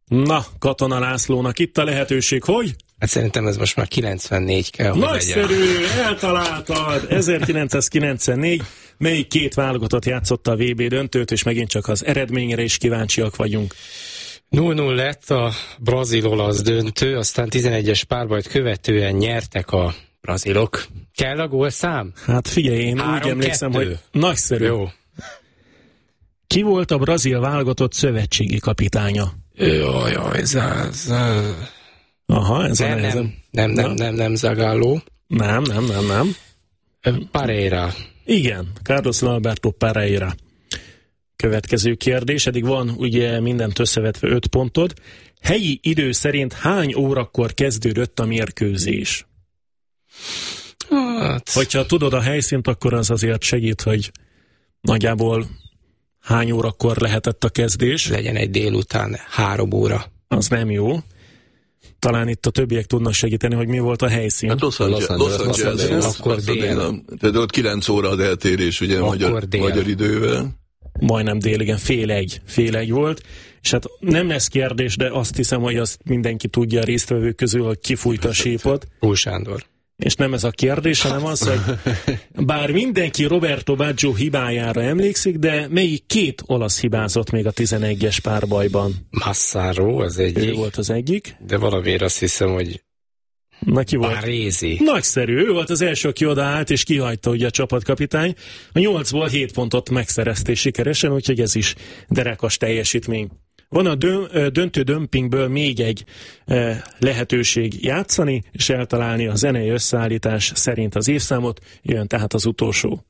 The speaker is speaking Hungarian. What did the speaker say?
Na, Katona Lászlónak itt a lehetőség, hogy? Hát szerintem ez most már 94 kell, hogy nagyszerű, eltaláltad! 1994, melyik két válogatott játszotta a VB döntőt, és megint csak az eredményre is kíváncsiak vagyunk. 0-0 lett a brazil-olasz döntő, aztán 11-es párbajt követően nyertek a brazilok. Kell a gólszám? Hát figyelj, én úgy emlékszem, hogy nagyszerű. Jó. Ki volt a brazil válogatott szövetségi kapitánya? Jaj, Aha, ez a nehezem. Nem Zagallo. Nem. Pereira. Igen, Carlos Alberto Pereira. Következő kérdés, eddig van ugye mindent összevetve 5 pontod. Helyi idő szerint hány órakor kezdődött a mérkőzés? Hát... Hogyha tudod a helyszínt, akkor az azért segít, hogy nagyjából hány órakor lehetett a kezdés. Legyen egy délután 3 óra. Az nem jó. Talán itt a többiek tudnak segíteni, hogy mi volt a helyszín. Hát Los Angeles. Akkor dél. Tehát ott 9 óra az eltérés, ugye, magyar idővel. Majdnem dél, igen, fél egy volt. És hát nem lesz kérdés, de azt hiszem, hogy azt mindenki tudja a résztvevők közül, hogy kifújta a sípot. Új Sándor. És nem ez a kérdés, hanem az, hogy bár mindenki Roberto Baggio hibájára emlékszik, de melyik két olasz hibázott még a 11-es párbajban? Massaro az egyik. Ő volt az egyik. De valamiért azt hiszem, hogy Neki volt. Baresi. Nagyszerű, ő volt az első, aki odaállt, és kihagyta ugye a csapatkapitány. A 8-ból 7 pontot megszerezték sikeresen, úgyhogy ez is derekas teljesítmény. Van a döntő dömpingből még egy lehetőség játszani, és eltalálni a zenei összeállítás szerint az évszámot, jön tehát az utolsó.